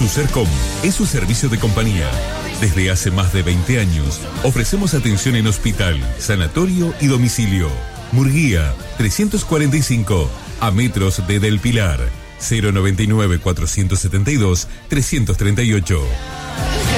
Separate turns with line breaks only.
Sucercom es su servicio de compañía. Desde hace más de 20 años, ofrecemos atención en hospital, sanatorio y domicilio. Murguía, 345, a metros de Del Pilar, 099-472-338.